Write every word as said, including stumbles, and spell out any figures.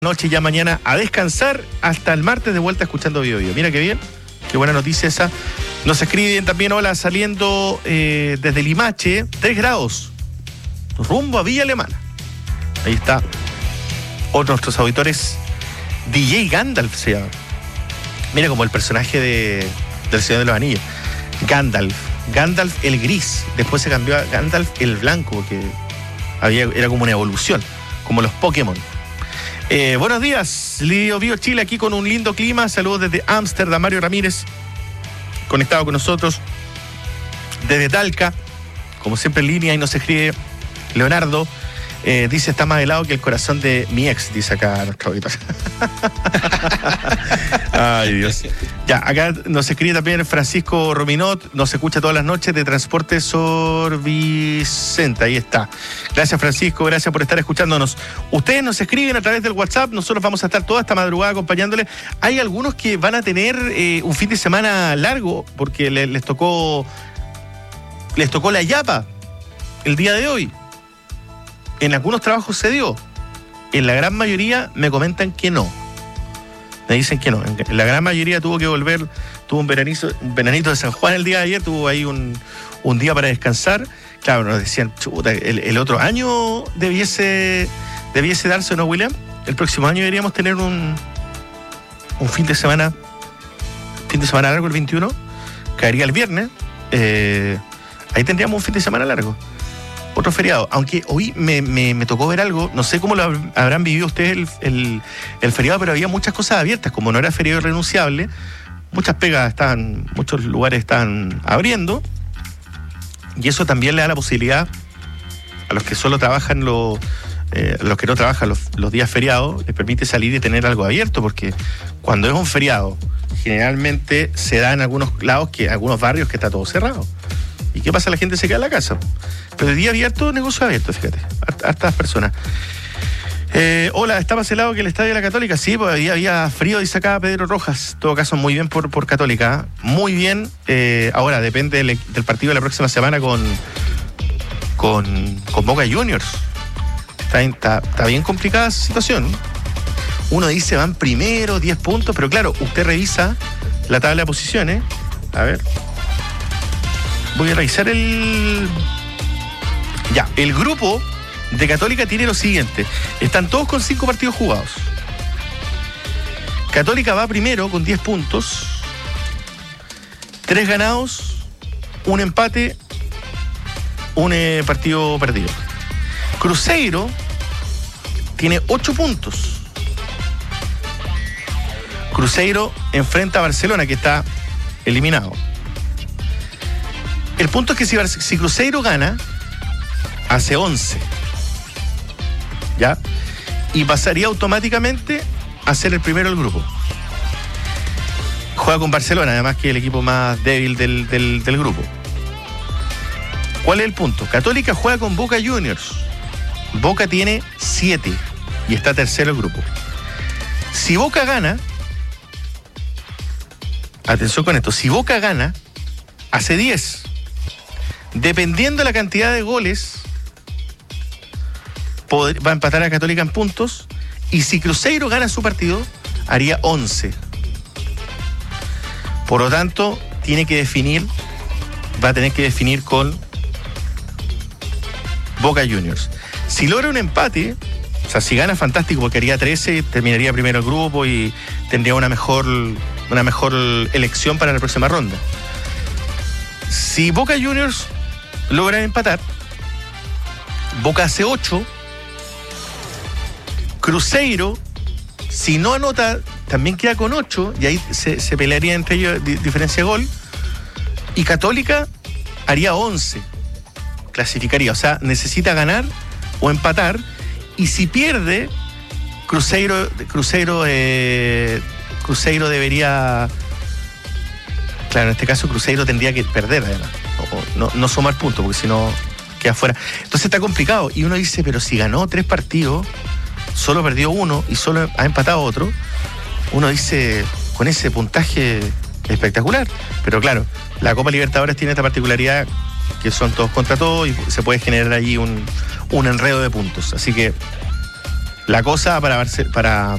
Noche ya mañana a descansar hasta el martes de vuelta escuchando Bio Bio. Mira qué bien, qué buena noticia esa. Nos escriben también, hola, saliendo eh, desde Limache, tres grados, rumbo a Villa Alemana. Ahí está, otro de nuestros auditores, D J Gandalf se llama. Mira como el personaje de, del Señor de los Anillos. Gandalf, Gandalf el gris, después se cambió a Gandalf el blanco, porque había, era como una evolución, como los Pokémon. Eh, buenos días, Bio Bio Chile, aquí con un lindo clima. Saludos desde Ámsterdam, Mario Ramírez, conectado con nosotros. Desde Talca, como siempre en línea, y nos escribe Leonardo. Eh, dice, está más helado que el corazón de mi ex, dice acá nuestro auditor. Ay, Dios. Ya, acá nos escribe también Francisco Rominot, nos escucha todas las noches de Transporte Sor Vicente, ahí está. Gracias, Francisco, gracias por estar escuchándonos. Ustedes nos escriben a través del WhatsApp, nosotros vamos a estar toda esta madrugada acompañándoles. Hay algunos que van a tener eh, un fin de semana largo, porque les, les tocó les tocó la yapa el día de hoy. En algunos trabajos se dio. En la gran mayoría me comentan que no. Me dicen que no. En la gran mayoría tuvo que volver, tuvo un veranito, un veranito de San Juan el día de ayer, tuvo ahí un, un día para descansar. Claro, nos decían, chuta, el, el otro año debiese, debiese darse, ¿no, William? El próximo año deberíamos tener un, un fin de semana, fin de semana largo el veintiuno, caería el viernes, eh, ahí tendríamos un fin de semana largo. Otro feriado, aunque hoy me, me, me tocó ver algo, no sé cómo lo habrán vivido ustedes el, el, el feriado, pero había muchas cosas abiertas, como no era feriado irrenunciable, muchas pegas estaban, muchos lugares estaban abriendo, y eso también le da la posibilidad a los que solo trabajan, los, eh, los que no trabajan los, los días feriados, les permite salir y tener algo abierto, porque cuando es un feriado, generalmente se da en algunos lados, que algunos barrios que está todo cerrado. ¿Y qué pasa? La gente se queda en la casa. Pero el día abierto, negocio abierto, fíjate. Hartas personas. Eh, hola, ¿está más helado que el Estadio de la Católica? Sí, pues había, había frío, dice acá Pedro Rojas. En todo caso, muy bien por, por Católica. Muy bien. Eh, ahora, depende del, del partido de la próxima semana con, con, con Boca Juniors. Está, está, está bien complicada esa situación. Uno dice, van primero, diez puntos, pero claro, usted revisa la tabla de posiciones. A ver. Voy a revisar el... Ya, el grupo de Católica tiene lo siguiente. Están todos con cinco partidos jugados. Católica va primero con diez puntos. Tres ganados, un empate, un eh, partido perdido. Cruzeiro tiene ocho puntos. Cruzeiro enfrenta a Barcelona, que está eliminado. El punto es que si, si Cruzeiro gana, hace once. ¿Ya? Y pasaría automáticamente a ser el primero del grupo. Juega con Barcelona, además que es el equipo más débil del, del, del grupo. ¿Cuál es el punto? Católica juega con Boca Juniors. Boca tiene siete y está tercero el grupo. Si Boca gana, atención con esto, si Boca gana, hace diez. Dependiendo de la cantidad de goles, va a empatar a Católica en puntos. Y si Cruzeiro gana su partido, haría once. Por lo tanto, tiene que definir, va a tener que definir con Boca Juniors. Si logra un empate, o sea, si gana, fantástico, porque haría trece, terminaría primero el grupo y tendría una mejor, una mejor elección para la próxima ronda. Si Boca Juniors logran empatar, Boca hace ocho, Cruzeiro, si no anota, también queda con ocho, y ahí se, se pelearía entre ellos di, diferencia de gol, y Católica haría once, clasificaría, o sea, necesita ganar o empatar, y si pierde, Cruzeiro, Cruzeiro, eh, Cruzeiro debería... Claro, en este caso Cruzeiro tendría que perder, además. O no, no sumar puntos, porque si no queda fuera. Entonces está complicado. Y uno dice, pero si ganó tres partidos, solo perdió uno y solo ha empatado otro, uno dice, con ese puntaje espectacular. Pero claro, la Copa Libertadores tiene esta particularidad que son todos contra todos y se puede generar ahí un, un enredo de puntos. Así que La cosa para, para